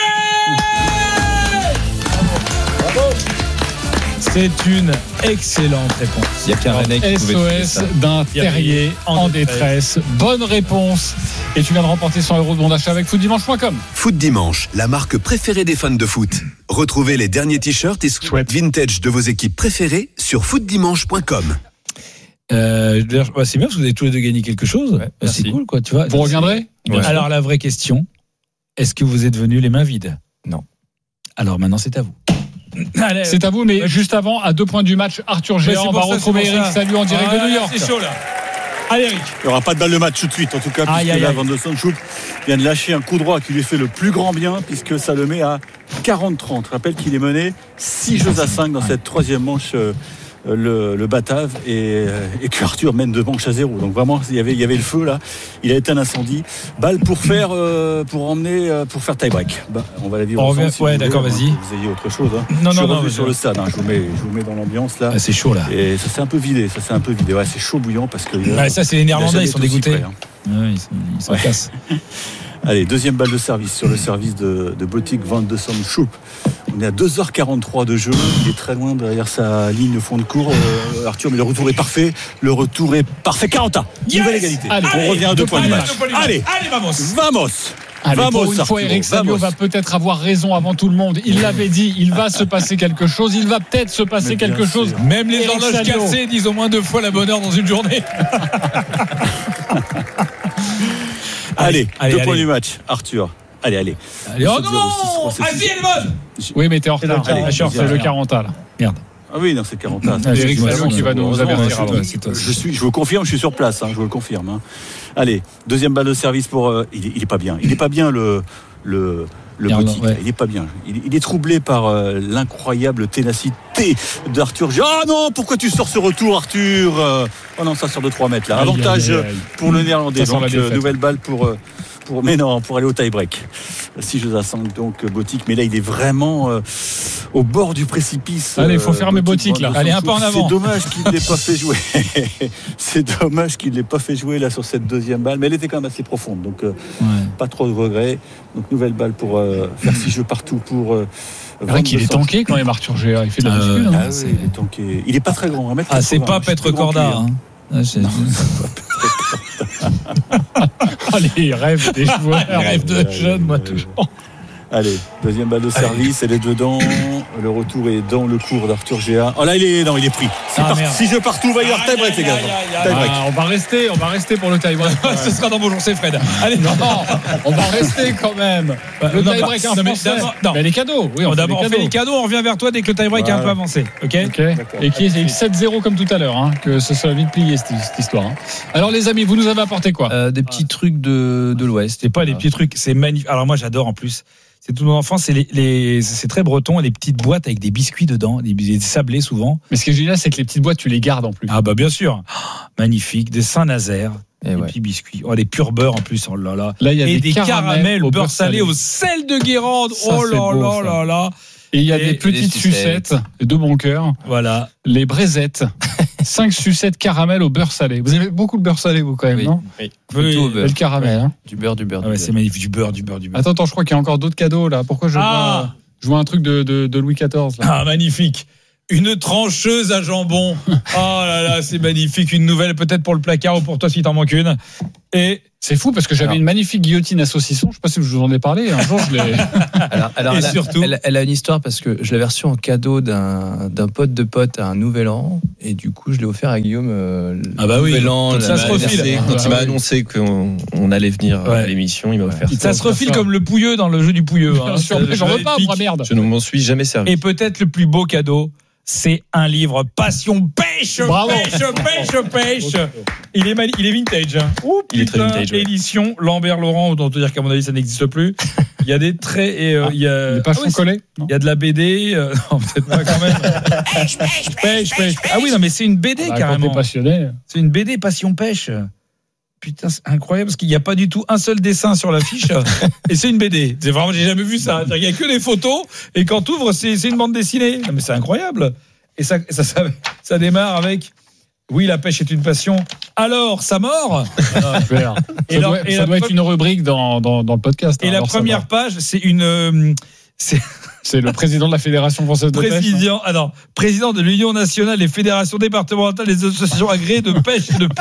C'est une excellente réponse. Il y a qu'un Rennais qui pouvait trouver S O ça. S d'un terrier en en détresse. Bonne réponse. Et tu viens de remporter cent euros de bon d'achat avec foot dimanche point com. Foot Dimanche, la marque préférée des fans de foot. Retrouvez les derniers t-shirts et sweats vintage de vos équipes préférées sur foot dimanche point com. Euh, d'ailleurs, bah, c'est bien parce que vous avez tous les deux gagné quelque chose. Bah, c'est merci. cool, quoi. Tu vois. Vous reviendrez? Ouais. Alors la vraie question, est-ce que vous êtes venus les mains vides? Non. Alors maintenant c'est à vous. Allez, C'est à vous, mais Ouais. juste avant, à deux points du match, Arthur Ouais, Géant c'est on pour va ça, retrouver c'est pour Eric ça. Salut en direct Ah, de New York. C'est chaud là. Allez Eric. Il n'y aura pas de balle de match tout de suite, en tout cas, Aïe, puisque aïe, là, aïe. Van de Sandschulp vient de lâcher un coup droit qui lui fait le plus grand bien, puisque ça le met à quarante trente. Je rappelle qu'il est mené six jeux à cinq dans cette troisième manche, euh, le, le Batave, et, euh, et que Arthur mène deux manches à zéro. Donc vraiment, il y avait, il y avait le feu là. Il a été un incendie. Balle pour faire, euh, pour emmener, euh, pour faire tie-break. Bah, on va la vivre On ensemble. revient- si ouais, vous voulez, d'accord, à moins vas-y. que Vous ayez autre chose. Hein. Non, je non, suis non, revenu mais sur je- le stade. Hein. Je vous mets, je vous mets dans l'ambiance là. Ah, c'est chaud là. Et ça s'est un peu vidé, ça s'est un peu vidé. Ouais, c'est chaud bouillant parce que. Ouais, ça c'est les Néerlandais, ils sont dégoûtés. Prêt, hein. Ouais, ils sont, ils sont Ouais. casse. Allez, deuxième balle de service sur le service de, de Botic Van de Sandschulp. On est à deux heures quarante-trois de jeu. Il est très loin derrière sa ligne de fond de cours. Euh, Arthur, mais le retour est parfait. Le retour est parfait. quarante. Yes. Nouvelle égalité. Allez, on revient à deux points du match. Deux points du match. Allez, Allez, vamos. vamos. Allez, Vamos, pour une fois, Arturo, Eric Salio vamos. va peut-être avoir raison avant tout le monde. Il l'avait dit, il va se passer quelque chose. Il va peut-être se passer Mais bien quelque chose. sûr. Même les Eric horloges Salio. cassées disent au moins deux fois la bonne heure dans une journée. Allez, allez, deux allez. points du match, Arthur. Allez, allez. Allez, oh sept zéro, six trois, non sept six. Vas-y, elle est bonne. Oui, mais t'es en retard. Allez, Ah, je allez, c'est le allez. quarante là. Merde. Ah oui, non, c'est quarante ans. C'est Eric Salio qui va nous Heureusement, avertir je- avant. c'est toi, c'est Je, suis, je vous confirme, je suis sur place, hein, je vous le confirme. hein. Allez, deuxième balle de service pour. euh, il, est, il est pas bien. Il est pas bien le le le Merde, Botic, ouais. là. Il est pas bien. Il, il est troublé par euh, l'incroyable ténacité d'Arthur. Ah non, pourquoi tu sors ce retour, Arthur Euh, Oh non, ça sort de trois mètres là. Aïe, Avantage aïe, aïe, aïe. pour le Néerlandais. Ça sent la Donc euh, défaite. nouvelle balle pour. euh, Pour, mais non, pour aller au tie-break. six jeux à cinq, donc Botic. Mais là, il est vraiment euh, au bord du précipice. Allez, il faut fermer Botic, là. Allez, un pas en avant. C'est dommage qu'il ne l'ait pas fait jouer. C'est dommage qu'il ne l'ait pas fait jouer là sur cette deuxième balle. Mais elle était quand même assez profonde. Donc, euh, Ouais. pas trop de regrets. Donc, nouvelle balle pour euh, faire six jeux partout pour. Euh, C'est vrai qu'il est vingt-deux tanké quand même, Arthur Géa. Il fait de la Euh, muscu, non Ah oui, il est tanké. Il est pas très grand. un mètre Ah, c'est pas quatre-vingts, je suis Petre plus grand Corda. que lui, hein. Hein. Ah, c'est- Allez, rêve des joueurs. Rêve de jeune, moi, toujours. Allez, deuxième balle de service, elle est dedans. Le retour est dans le cours d'Arthur Géa. Oh là, il est, non, il est pris. C'est Ah, parti. merde. Six jeux partout, va y avoir tie-break, les gars. Tie-break. Ah, on va rester, on va rester pour le tie-break. Ce sera dans Bonjour, c'est Fred. Allez, Non, on va rester quand même. Le non, tie-break, non, un mais français. d'abord- non. Mais les cadeaux, oui, on On fait d'abord les on fait cadeaux. les cadeaux, on revient vers toi dès que le tie-break est un Voilà. peu avancé. Ok. Ok. Et qui est sept zéro comme tout à l'heure, hein, que ce soit vite plié cette, cette histoire. hein. Alors les amis, vous nous avez apporté quoi Euh, des petits trucs de, de l'Ouest. C'est pas les petits trucs, c'est magnifique. Alors moi j'adore en plus. C'est toute mon enfance, c'est les, les- c'est très breton, les petites boîtes avec des biscuits dedans, des, des sablés souvent. Mais ce qui est génial, c'est que les petites boîtes, tu les gardes en plus. Ah bah bien sûr, magnifique, des Saint-Nazaire, Et des ouais. petits biscuits, oh, des purs beurre en plus, oh là là. Là, il y a Et des, des caramels au beurre salé, au sel de Guérande, Ça, oh c'est là beau, là ça. là là. Et il y a Et des petites des sucettes, sucettes. de bon cœur, Voilà. les braisettes. Cinq sucettes caramel au beurre salé. Vous avez beaucoup de beurre salé, vous, quand même, Oui. non Oui. Oui. Plutôt au Et beurre. le caramel, hein. Du beurre, du beurre. Ah du ouais, beurre. c'est magnifique, du beurre, du beurre, du beurre. Attends, attends, je crois qu'il y a encore d'autres cadeaux, là. Pourquoi je Ah. vois, je vois un truc de, de, de Louis quatorze, là. Ah, magnifique. Une trancheuse à jambon. Oh là là, c'est magnifique. Une nouvelle peut-être pour le placard ou pour toi si t'en manques une. Et C'est fou parce que j'avais Alors. une magnifique guillotine à saucisson. Je sais pas si je vous en ai parlé. Un jour, je l'ai. Alors, alors Et elle, a, surtout- elle, elle a une histoire parce que je l'avais reçue en cadeau d'un d'un pote de pote à un nouvel an et du coup je l'ai offert à Guillaume euh, Ah bah oui. nouvel an. Ça la- se refile. l'anniversaire. Quand Ah, il m'a oui. annoncé qu'on on allait venir Ouais. à l'émission, il m'a offert ça. ça se refile ça. comme le pouilleux dans le jeu du pouilleux. Bien hein. sûr, Ça- mais j'en veux pas, pique. moi, merde. Je ne m'en suis jamais servi. Et peut-être le plus beau cadeau, c'est un livre Passion pêche, Bravo. pêche, pêche, pêche. Il est mal, il est vintage. Hein. Ouh, Il est très putain, vintage, ouais. Édition Lambert Laurent, autant te dire qu'à mon avis ça n'existe plus. Il y a des traits et euh, Ah, il y a. Les pages Ah oui, sont collées, non il y a de la B D, euh, non peut-être pas quand même. Pêche, pêche, pêche, pêche. Ah oui non mais c'est une B D Bah, Quand carrément. t'es passionné. C'est une B D Passion pêche. Putain, c'est incroyable parce qu'il n'y a pas du tout un seul dessin sur l'affiche et c'est une B D. C'est vraiment, j'ai jamais vu ça. Il n'y a que des photos et quand tu ouvres, c'est, c'est une bande dessinée. Non, mais c'est incroyable. Et ça, ça, ça, ça démarre avec oui, la pêche est une passion. Alors, ça mord. Super. Et ça la- doit, et ça la doit être pre- une rubrique dans, dans, dans le podcast. Et hein, la alors ça première va. page, c'est une. euh, c'est C'est le président de la Fédération française de pêche. hein. président, ah non, président de l'Union nationale des fédérations départementales des associations agréées de pêche et de.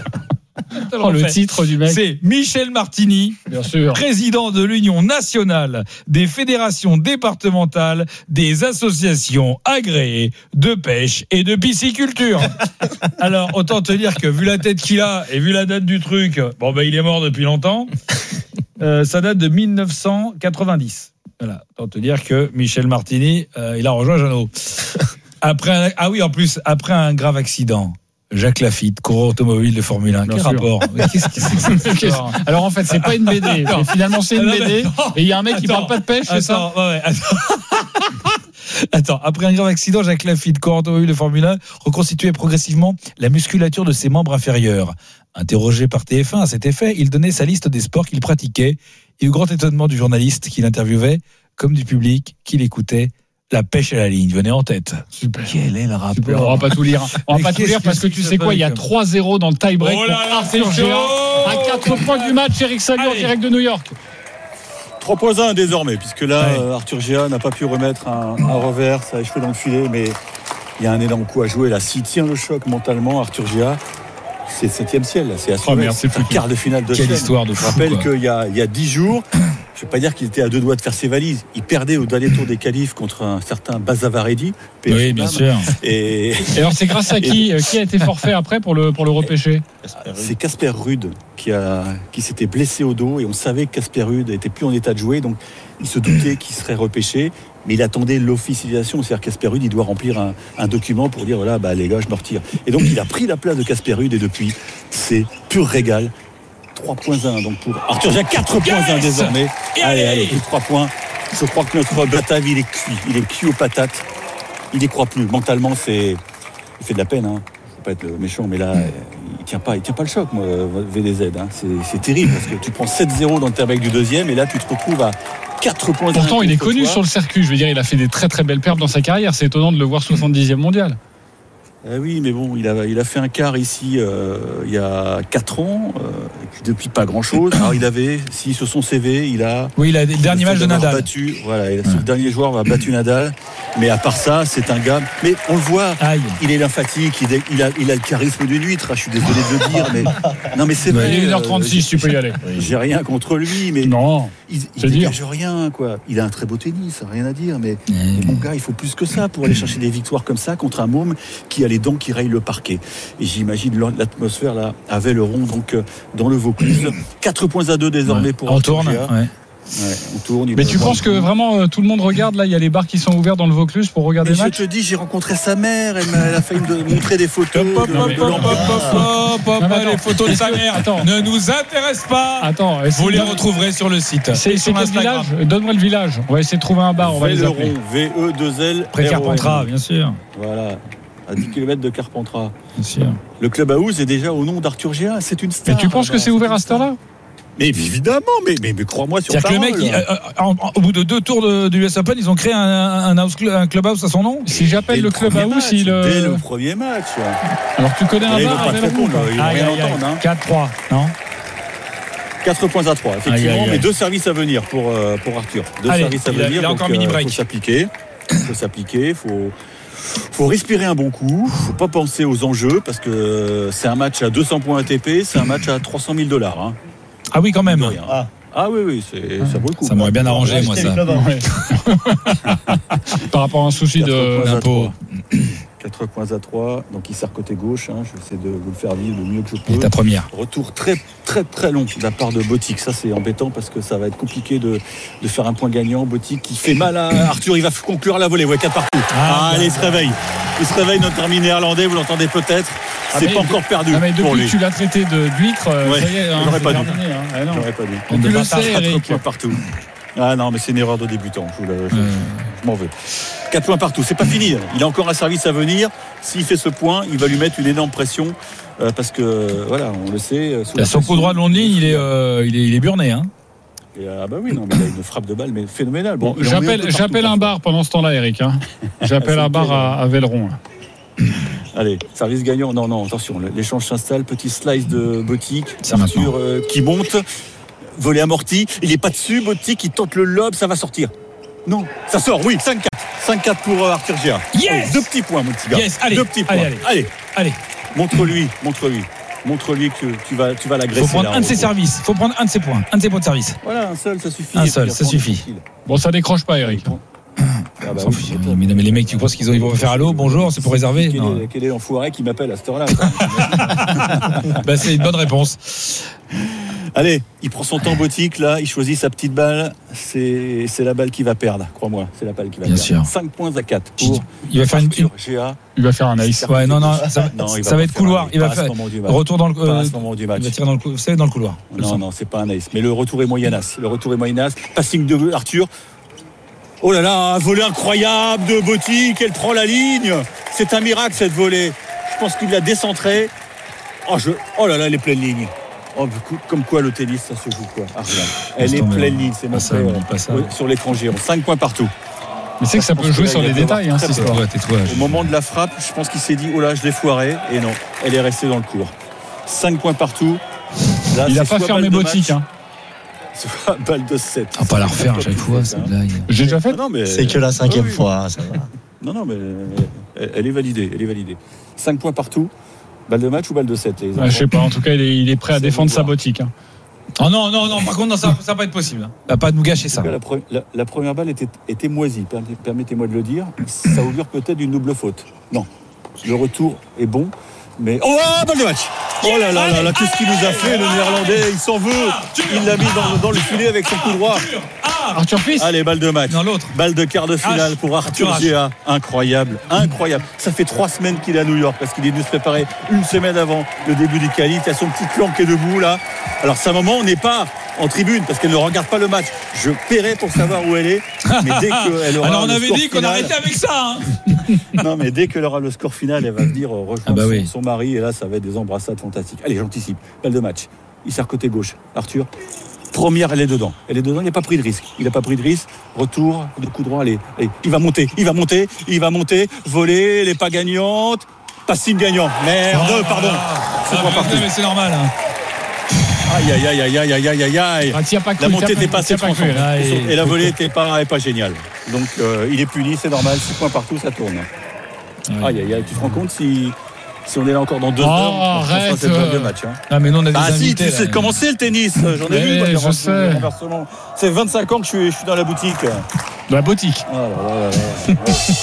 Oh, le titre du mec. C'est Michel Martini, Bien sûr. président de l'Union nationale des fédérations départementales des associations agréées de pêche et de pisciculture. Alors, autant te dire que vu la tête qu'il a et vu la date du truc, bon ben il est mort depuis longtemps. Euh, ça date de mille neuf cent quatre-vingt-dix. Voilà, autant te dire que Michel Martini, euh, il a rejoint Jeannot. Après un, ah oui, en plus, après un grave accident. Jacques Lafitte, coureur automobile de Formule un. Bien Quel sûr. rapport? Mais qu'est-ce que c'est que cette Qu'est-ce- histoire? Alors en fait, c'est pas une B D. Mais finalement, c'est une Ah, non, B D. mais- Et il y a un mec qui Attends. parle pas de pêche, c'est ça Attends, ouais, ouais, attends. Attends, après un grave accident, Jacques Lafitte, coureur automobile de Formule un, reconstituait progressivement la musculature de ses membres inférieurs. Interrogé par T F un à cet effet, il donnait sa liste des sports qu'il pratiquait et au grand étonnement du journaliste qui l'interviewait, comme du public qui l'écoutait, la pêche à la ligne venait en tête. Super. Quel est le rapport? Super. On va pas tout lire. On va Mais pas tout qu'est-ce lire parce que que tu c'est sais quoi, que il y a ça trois zéro dans le tie-break. Oh là pour là, Arthur c'est Géa. chaud. À quatre points du match, Eric Salio en Allez. direct de New York. trois points un désormais, puisque là, Ouais. euh, Arthur Géa n'a pas pu remettre un, un revers, ça a échoué dans le filet, mais il y a un énorme coup à jouer là. S'il tient le choc mentalement, Arthur Géa, c'est septième ciel, là, c'est assuré. Oh merde, c'est un foutu. quart de finale de Quelle chaîne. histoire de Je fou, rappelle quoi. qu'il y a, il y a dix jours, je ne vais pas dire qu'il était à deux doigts de faire ses valises. Il perdait au dernier tour des qualifs contre un certain Bazavaredi. Oui, bien sûr. Et, et alors, c'est grâce à qui et... Qui a été forfait après pour le, pour le repêcher? C'est Casper Ruud qui, a, qui s'était blessé au dos et on savait que Casper Ruud n'était plus en état de jouer. Donc, il se doutait qu'il serait repêché. Mais il attendait l'officialisation. C'est-à-dire Casper Ruud, il doit remplir un, un document pour dire voilà, bah, les gars, je me retire. Et donc, il a pris la place de Casper Ruud et depuis, c'est pur régal. trois point un donc pour Arthur Gia, quatre point un yes désormais. Et allez, allez, allez, trois points. Je crois que notre Batav, il est cuit. Il est cuit aux patates. Il n'y croit plus. Mentalement, c'est... il fait de la peine. Hein. Faut pas être méchant, mais là, il tient pas, il tient pas le choc, moi, V D Z. Hein. C'est, c'est terrible parce que tu prends sept zéro dans le tirback du deuxième et là, tu te retrouves à quatre points. Pourtant, il est connu toi. sur le circuit. Je veux dire, il a fait des très très belles perfs dans sa carrière. C'est étonnant de le voir soixante-dixième mondial. Ah oui, mais bon, il a, il a fait un quart ici euh, il y a quatre ans, euh, et puis depuis pas grand-chose. Alors il avait, si sur son C V, il a... Oui, il a le dernier match de Nadal. Battu, voilà, il a, ouais. Le dernier joueur a battu Nadal, mais à part ça, c'est un gars... Mais on le voit, Aïe. il est lymphatique, il, est, il, a, il a le charisme d'une huître, je suis désolé de le dire, mais... Non mais c'est vrai... Il est une heure trente-six, euh, tu peux y aller. J'ai rien contre lui, mais... Non, il, il dégage rien, quoi. Il a un très beau tennis, rien à dire, mais, mmh. mais mon gars, il faut plus que ça pour aller chercher des victoires comme ça contre un môme qui a les dents qui rayent le parquet. Et j'imagine l'atmosphère là à Velleron, donc dans le Vaucluse. quatre points à deux désormais ouais. pour on tourne. Ouais. Ouais, on tourne. Mais tu penses que vraiment euh, tout le monde regarde là? Il y a les bars qui sont ouverts dans le Vaucluse pour regarder le match. Je te dis, j'ai rencontré sa mère. Elle, elle a failli me montrer des photos. Hop, hop, hop, hop, les photos de sa mère. Attends, ne nous intéresse pas. Attends, vous les retrouverez sur le site. C'est sur quel village? Donne-moi le village. On va essayer de trouver un bar. On va les appeler. V E deux L. Près Carpentras, bien sûr. Voilà. À dix kilomètres de Carpentras. Bien sûr. Le club House est déjà au nom d'Arthur Gia. C'est une star. Mais tu penses que c'est ouvert à cette heure-là? Mais évidemment, mais, mais, mais crois-moi sur parole. C'est-à-dire que le mec, il, euh, en, en, au bout de deux tours de, du U S Open, ils ont créé un, un, house, un clubhouse à son nom. Si j'appelle le, le clubhouse, il. Euh... Dès le premier match. Alors tu connais un bar avec le Ils vont rien entendre. Hein. quatre trois, non quatre points à trois, effectivement, aïe, aïe, aïe. Mais deux services à venir pour, euh, pour Arthur. Deux Allez, services à il venir. A, il a encore mini break. Il faut s'appliquer. Il faut s'appliquer. Il faut. Faut respirer un bon coup, faut pas penser aux enjeux parce que c'est un match à deux cents points A T P, c'est un match à trois cent mille dollars. Hein. Ah oui, quand même. Ah, ah oui, oui, c'est, ah. ça vaut le coup. Ça m'aurait bien arrangé, moi, ça. Ouais. Par rapport à un souci de d'impôt. quatre points à trois, donc il sert côté gauche. Hein, je vais essayer de vous le faire vivre le mieux que je peux. Et ta première. Retour très très très long de la part de Botic. Ça c'est embêtant parce que ça va être compliqué de, de faire un point gagnant. Botic qui fait mal à Arthur, il va conclure la volée. Ouais, quatre partout. Ah, allez, il se réveille. Il se réveille, notre ami néerlandais, vous l'entendez peut-être. Ah c'est pas encore perdu. Ah mais depuis pour lui. que tu l'as traité de, d'huître, ouais, ça y est, hein, j'aurais, pas terminé, hein. ah, j'aurais pas dû. On ne le sait, Eric. Points partout. Ah non, mais c'est une erreur de débutant. Je, je, je, je m'en veux. quatre points partout. C'est pas fini. Il a encore un service à venir. S'il fait ce point, il va lui mettre une énorme pression. Euh, parce que, voilà, on le sait. Son coup droit de long de ligne, il est, euh, il est, il est burné. Hein. Et, ah bah oui, non, mais il a une frappe de balle mais phénoménale. Bon, j'appelle un, j'appelle un bar pendant ce temps-là, Eric. Hein. J'appelle un bar à, à Velleron. Là. Allez, service gagnant. Non, non, attention. L'échange s'installe. Petit slice de Botic. C'est Arthur euh, qui monte. Volet amorti, il n'est pas dessus, Botic, il tente le lob, ça va sortir. Non, ça sort, oui, cinq quatre. cinq quatre pour Arthur Gia. Yes allez, deux petits points, mon petit gars. Yes, allez, deux petits allez, points. Allez, allez, allez. Montre-lui, montre-lui. Montre-lui que tu vas, tu vas l'agresser. Il faut prendre là, un de ses services, il faut prendre un de ses points, un de ses points de service. Voilà, un seul, ça suffit. Un seul, ça suffit. Bon, ça décroche pas, Eric. Ah bah oui, mais, mais les mecs, tu penses qu'ils ont, ils vont faire allô, bonjour, c'est pour réserver? Quel, non. est, quel est l'enfoiré qui m'appelle à cette heure-là? Bah, c'est une bonne réponse. Allez, il prend son temps Botic, là, il choisit sa petite balle. C'est, c'est la balle qui va perdre, crois-moi. C'est la balle qui va Bien perdre. Sûr. cinq points à quatre pour il va faire une Géa. Il va faire un ace. Ouais, non, non, ça, non, ça, va, ça va être couloir. Il va faire retour dans le, euh, à ce moment du match. Il va tirer dans le, vous savez, dans le couloir. Non, non, c'est pas un ace. Mais le retour est moyennasse. Le retour est moyennasse. Passing de Arthur. Oh là là, un volet incroyable de Botic. Elle prend la ligne. C'est un miracle cette volée. Je pense qu'il l'a décentrée. Oh, je... oh là là, elle est pleine ligne. Oh, comme quoi le tennis, ça se joue quoi. Ah, elle est pleine ligne. C'est montré euh, sur l'écran géant. cinq points partout. Mais c'est que ça peut jouer sur les détails, hein, c'est toi, tais-toi. Au moment de la frappe, je pense qu'il s'est dit oh là, je l'ai foiré. Et non, elle est restée dans le court. cinq points partout. Là, il n'a pas fermé Botic. Hein. Soit balle de sept. On va pas la refaire à chaque fois, cette blague. J'ai déjà fait. Ah non, mais... C'est que la cinquième oui, oui. fois, hein, ça va. Non, non, mais elle est validée. Elle est validée. cinq points partout. Balle de match ou balle de sept les ah, je sais pas, en tout cas, il est, il est prêt à défendre sa Botic. Hein. Oh non, non, non, par contre, non, ça ne va pas être possible. Hein. Va pas nous gâcher ça. La, pre- la, la première balle était, était moisie, permettez-moi de le dire. Ça augure peut-être d'une double faute. Non, le retour est bon. Mais oh, balle de match. Oh là là là là, qu'est-ce qu'il nous a fait, le Néerlandais? Il s'en veut. Il l'a mis dans, dans le filet avec son coup droit. Arthur Fils. Allez, balle de match. Non, l'autre. Balle de quart de finale H. pour Arthur Arthur H. Géa. Incroyable, incroyable. Ça fait trois semaines qu'il est à New York parce qu'il est venu se préparer une semaine avant le début du qualif. Il y a son petit clan qui est debout là. Alors, sa maman n'est pas en tribune parce qu'elle ne regarde pas le match. Je paierai pour savoir où elle est. Mais dès qu'elle aura Alors, on le avait score dit qu'on final, arrêtait avec ça. Hein. non, mais dès qu'elle aura le score final, elle va venir rejoindre Ah bah son, oui. son mari. Et là, ça va être des embrassades fantastiques. Allez, j'anticipe. Balle de match. Il sert côté gauche. Arthur. Première, elle est dedans. Elle est dedans, il n'a pas pris de risque. Il n'a pas pris de risque. Retour, de coup droit, allez, allez. Il va monter, il va monter, il va monter. Voler, elle n'est pas gagnante. Passing gagnant. Merde, Oh, pardon. C'est Ah, pas mais, parti. mais c'est normal. Hein. Aïe, aïe, aïe, aïe, aïe, aïe, aïe, aïe. Ah, t'y as pas cru, La montée t'y as n'était pas- pas t'y assez as pas cru, tranchante. là, et- Et la volée n'était pas, pas géniale. Donc, euh, il est puni, c'est normal. six points partout, ça tourne. Aïe, aïe, aïe. Tu te rends compte si, si on est là encore dans deux Oh, heures, on fera arrête, cette balle de euh. match. Hein. Ah, mais nous, on a des Ah si, invités. tu là. sais comment c'est le tennis. J'en ai Eh, vu, moi, des je renversements- sais. des renversements. C'est vingt-cinq ans que je suis, je suis dans la boutique. De la boutique. Oh là là là là.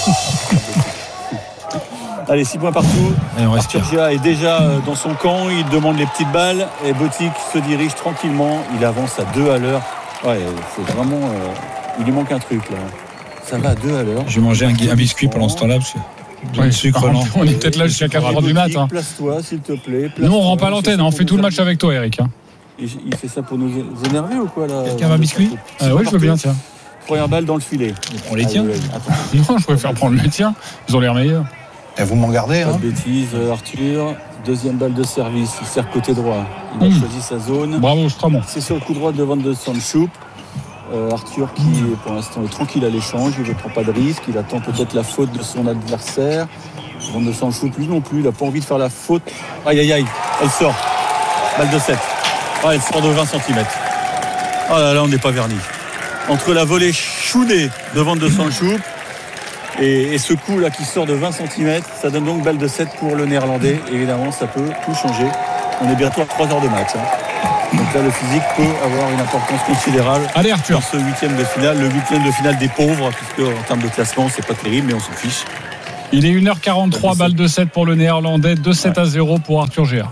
Allez, six points partout. Allez, on Arthur respire. Géa est déjà euh, dans son camp. Il demande les petites balles. Et Botic se dirige tranquillement. Il avance à deux à l'heure. Ouais, c'est vraiment. euh, il lui manque un truc là. Ça va à deux à l'heure. Je vais manger un, gui- un biscuit pendant ce temps-là. Parce que j'ai Ouais, le sucre par lent. contre, on est peut-être là jusqu'à quatre heures du Botic, mat. Hein. Place-toi, s'il te plaît. Nous, on rend Place-toi. pas l'antenne. hein. On fait tout le match avec toi, Eric. hein. Il, il fait ça pour nous énerver ou quoi là? Quelqu'un veut un biscuit? Ah, oui, je veux bien, tiens. Première balle dans le filet. On les tient. Allez, attends. Non, je préfère prendre le tien. Ils ont l'air meilleurs. Et vous m'en gardez, Pas hein de bêtises, Arthur. Deuxième balle de service. Il sert côté droit. Il a Mmh. choisi sa zone. Bravo, Stramon. C'est sur le coup droit de Van de Sandschoup. Euh, Arthur qui, pour l'instant, est tranquille à l'échange. Il ne prend pas de risque. Il attend peut-être la faute de son adversaire. Van de Sandschoup, lui non plus. Il n'a pas envie de faire la faute. Aïe, aïe, aïe. Elle sort. Balle de sept. Ah, elle sort de vingt centimètres. Oh là là, on n'est pas verni. Entre la volée choudée de Van de Sandschoup et, et ce coup là qui sort de vingt centimètres, ça donne donc balle de sept pour le Néerlandais. Évidemment, ça peut tout changer. On est bientôt à trois heures de match. Hein. Donc là, le physique peut avoir une importance considérable Allez, Arthur. dans ce huitième de finale, le huitième de finale des pauvres, puisque en termes de classement, c'est pas terrible, mais on s'en fiche. Il est une heure quarante-trois, balle de sept pour le Néerlandais, deux sept à zéro pour Arthur Géa.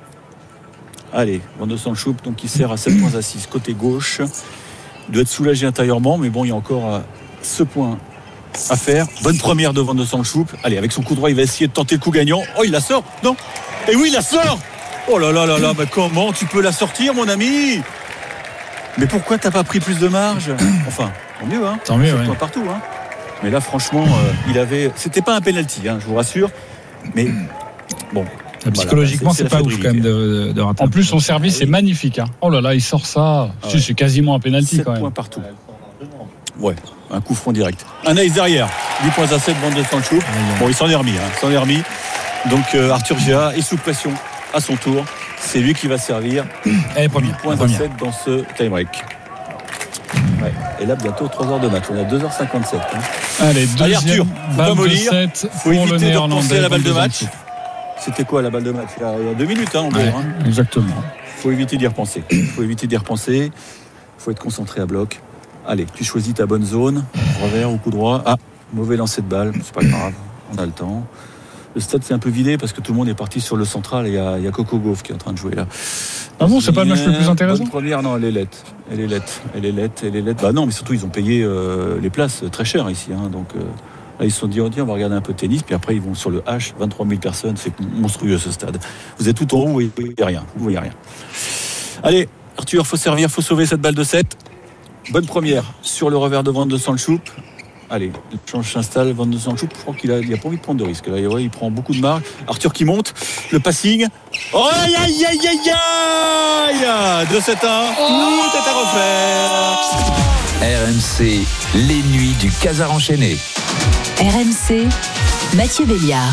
Allez, Van de Sandschoup, donc qui sert à sept points à six, côté gauche. Il doit être soulagé intérieurement, mais bon, il y a encore euh, ce point à faire. Bonne première de Van de Sandschoup. Allez, avec son coup droit, il va essayer de tenter le coup gagnant. Oh, il la sort. Non. Et oui, il la sort. Oh là là là là, mais comment tu peux la sortir, mon ami? Mais pourquoi t'as pas pris plus de marge? Enfin, tant mieux, hein. Tant mieux, Sept ouais. points partout, hein. Mais là, franchement, euh, il avait. C'était pas un penalty, hein, je vous rassure. Mais bon. Psychologiquement, Voilà, c'est- c'est c'est pas la ouf quand même de, de, de rater. En plus, son service Ah oui. est magnifique. hein. Oh là là, il sort ça. Ah Si, ouais. c'est quasiment un pénalty sept quand même. points partout. Ouais, un coup franc direct. Un ace derrière. dix points à sept, Van de Sandschoup. Bon, il s'en est remis. Hein, il s'en est remis. Donc euh, Arthur Géa est sous pression à son tour. C'est lui qui va servir. Allez, premier. huit points à Première. sept dans ce time break. Ouais. Et là, bientôt trois heures de match. On est à deux heures cinquante-sept. Hein. Allez, Allez, deuxième Arthur, faut pas balle de mollir. sept Faut pour le éviter de Néerlandais. repenser à la balle de Van match. Sandschoup. C'était quoi la balle de match il y, a, il y a deux minutes, hein, en gros. Ouais, Hein. exactement. Faut éviter d'y repenser. Faut éviter d'y repenser. Faut être concentré à bloc. Allez, tu choisis ta bonne zone. Revers ou coup droit. Ah, mauvais lancer de balle. C'est pas grave. On a le temps. Le stade s'est un peu vidé parce que tout le monde est parti sur le central et il y a, il y a Coco Gauff qui est en train de jouer là. Ah bon, c'est pas le match le plus intéressant? Bonne première, non, elle est laite. Elle est laite. Elle est laite. Elle est laite. Bah non, mais surtout, ils ont payé euh, les places très cher ici. Hein, donc euh, là, ils se sont dit, oh, tiens, on va regarder un peu de tennis. Puis après, ils vont sur le H. vingt-trois mille personnes. C'est monstrueux ce stade. Vous êtes tout en haut, vous voyez rien. Vous voyez rien. Allez, Arthur, faut servir, faut sauver cette balle de sept. Bonne première sur le revers de Van de Sandschoup. Allez, le change s'installe, Van de Sandschoup. Je crois qu'il a, il a pas envie de prendre de risques. Là, ouais, il prend beaucoup de marge. Arthur qui monte, le passing. Oh, aïe, aïe, aïe, aïe, aïe. deux sept un, tout est à refaire. R M C, les nuits du Casar enchaîné. R M C, Mathieu Béliard.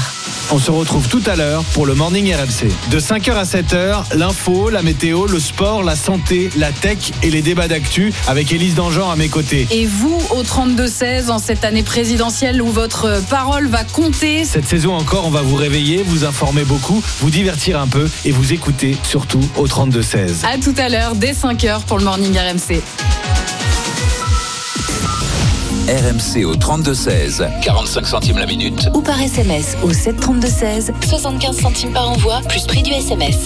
On se retrouve tout à l'heure pour le Morning R M C. De cinq heures à sept heures, l'info, la météo, le sport, la santé, la tech et les débats d'actu avec Élise Dangean à mes côtés. Et vous, au trente-deux seize, en cette année présidentielle où votre parole va compter. Cette saison encore, on va vous réveiller, vous informer beaucoup, vous divertir un peu et vous écouter surtout au trente-deux seize. À tout à l'heure, dès cinq heures pour le Morning R M C. R M C au trente-deux seize, quarante-cinq centimes la minute. Ou par S M S au sept trente-deux seize, soixante-quinze centimes par envoi, plus prix du S M S.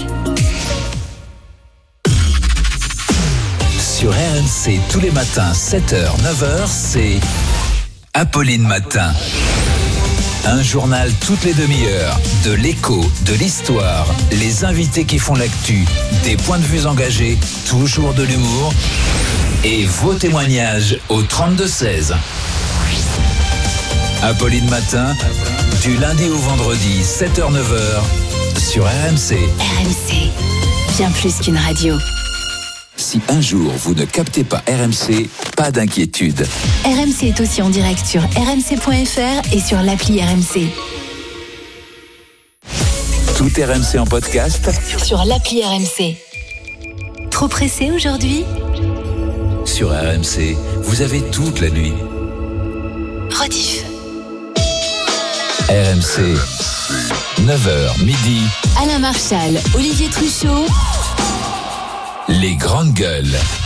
Sur R M C, tous les matins, sept heures, neuf heures, c'est Apolline Matin. Un journal toutes les demi-heures, de l'écho, de l'histoire, les invités qui font l'actu, des points de vue engagés, toujours de l'humour et vos témoignages au trente-deux seize. Apolline Matin, du lundi au vendredi, sept heures neuf heures, sur R M C. R M C, bien plus qu'une radio. Si un jour vous ne captez pas R M C, pas d'inquiétude. R M C est aussi en direct sur r m c point f r et sur l'appli R M C. Tout R M C en podcast sur l'appli R M C. Trop pressé aujourd'hui ? Sur R M C, vous avez toute la nuit. Rediff. R M C, neuf heures, midi. Alain Marchal, Olivier Truchot. Les grandes gueules.